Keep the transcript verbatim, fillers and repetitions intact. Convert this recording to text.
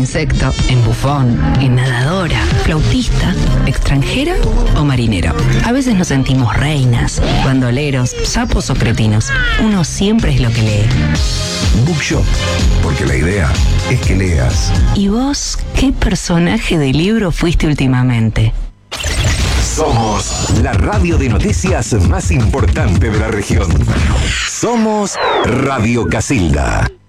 insecto, en bufón, en nadadora, flautista, extranjera o marinero. A veces nos sentimos reinas, bandoleros, sapos o cretinos. Uno siempre es lo que lee. Bookshop, porque la idea es que leas. ¿Y vos qué personaje de libro fuiste últimamente? Somos la radio de noticias más importante de la región. Somos Radio Casilda.